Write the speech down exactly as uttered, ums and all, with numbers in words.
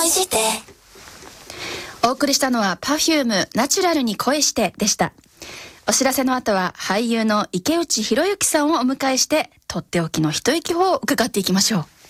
恋して。 お送りしたのは Perfume ナチュラルに恋してでした。お知らせの後は俳優の池内博之さんをお迎えしてとっておきの一息法を伺っていきましょう。